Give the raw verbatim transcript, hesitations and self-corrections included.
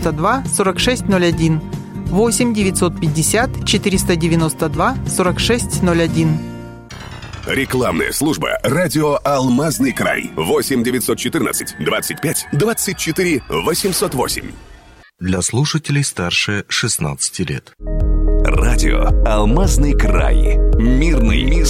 девяносто два сорок шесть ноль один. восемь девятьсот пятьдесят четыреста девяносто два сорок шесть ноль один. Рекламная служба «Радио Алмазный край». восемь девятьсот четырнадцать двадцать пять двадцать четыре восемьсот восемь. Для слушателей старше шестнадцати лет. Радио Алмазный край. Мирный